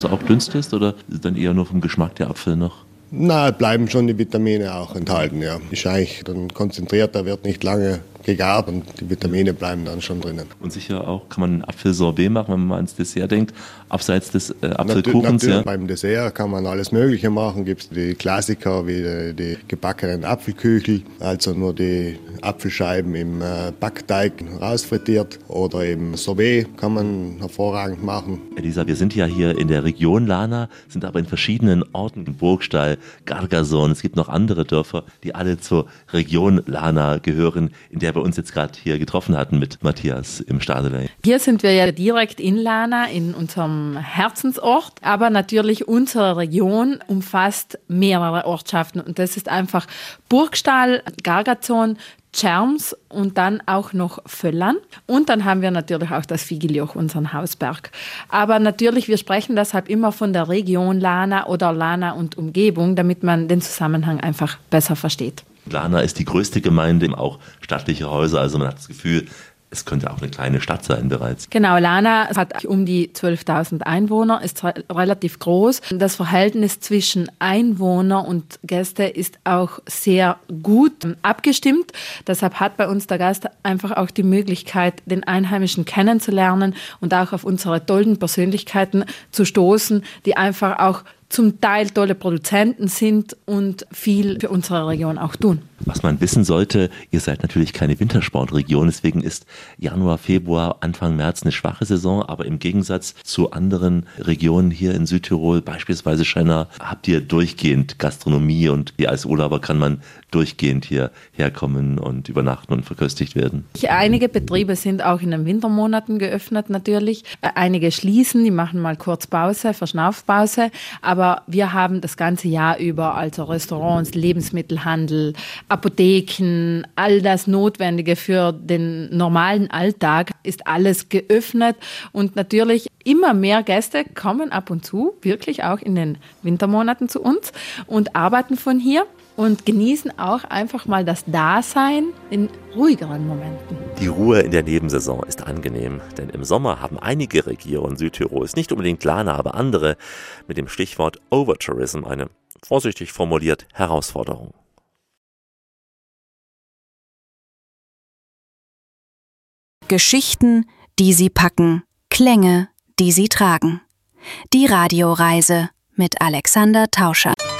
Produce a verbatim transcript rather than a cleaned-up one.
auch dünstest oder ist dann eher nur vom Geschmack der Apfel noch? Na, bleiben schon die Vitamine auch enthalten, ja. Ist eigentlich dann konzentriert, da wird nicht lange gegart und die Vitamine bleiben dann schon drinnen. Und sicher auch kann man ein Apfelsorbet machen, wenn man mal ans Dessert denkt, abseits des äh, Apfelkuchens. Natürlich, ja. Beim Dessert kann man alles Mögliche machen. Gibt es die Klassiker wie die, die gebackenen Apfelküchel, also nur die Apfelscheiben im äh, Backteig rausfrittiert, oder eben Sorbet kann man hervorragend machen. Elisa, wir sind ja hier in der Region Lana, sind aber in verschiedenen Orten, Burgstall, Gargason, es gibt noch andere Dörfer, die alle zur Region Lana gehören, in der wir uns jetzt gerade hier getroffen hatten mit Matthias im Stadeley. Hier sind wir ja direkt in Lana, in unserem Herzensort, aber natürlich unsere Region umfasst mehrere Ortschaften und das ist einfach Burgstall, Gargason, Tschärms und dann auch noch Völlern. Und dann haben wir natürlich auch das Vigiloch, unseren Hausberg. Aber natürlich, wir sprechen deshalb immer von der Region Lana oder Lana und Umgebung, damit man den Zusammenhang einfach besser versteht. Lana ist die größte Gemeinde, auch stattliche Häuser, also man hat das Gefühl, es könnte auch eine kleine Stadt sein bereits. Genau, Lana hat um die zwölftausend Einwohner, ist relativ groß. Das Verhältnis zwischen Einwohner und Gäste ist auch sehr gut abgestimmt. Deshalb hat bei uns der Gast einfach auch die Möglichkeit, den Einheimischen kennenzulernen und auch auf unsere tollen Persönlichkeiten zu stoßen, die einfach auch zum Teil tolle Produzenten sind und viel für unsere Region auch tun. Was man wissen sollte, ihr seid natürlich keine Wintersportregion, deswegen ist Januar, Februar, Anfang März eine schwache Saison, aber im Gegensatz zu anderen Regionen hier in Südtirol, beispielsweise Schenna, habt ihr durchgehend Gastronomie und hier als Urlauber kann man durchgehend hier herkommen und übernachten und verköstigt werden. Einige Betriebe sind auch in den Wintermonaten geöffnet natürlich, einige schließen, die machen mal kurz Pause, Verschnaufpause, aber wir haben das ganze Jahr über, also Restaurants, Lebensmittelhandel, Apotheken, all das Notwendige für den normalen Alltag ist alles geöffnet und natürlich immer mehr Gäste kommen ab und zu, wirklich auch in den Wintermonaten zu uns und arbeiten von hier und genießen auch einfach mal das Dasein in ruhigeren Momenten. Die Ruhe in der Nebensaison ist angenehm, denn im Sommer haben einige Regionen Südtirols, nicht unbedingt Lana, aber andere, mit dem Stichwort Overtourism eine, vorsichtig formuliert, Herausforderung. Geschichten, die sie packen, Klänge, die sie tragen. Die Radioreise mit Alexander Tauscher.